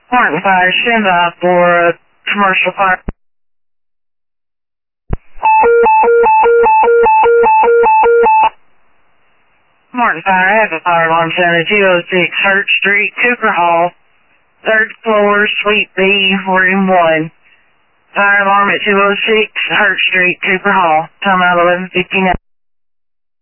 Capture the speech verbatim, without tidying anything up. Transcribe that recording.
Martin Fire, stand by for a commercial fire. Martin Fire, I have a fire alarm sound at two oh six Hurt Street, Cooper Hall, third floor, Suite B, room one. Fire alarm at two oh six Hurt Street, Cooper Hall. Time out eleven fifty-nine.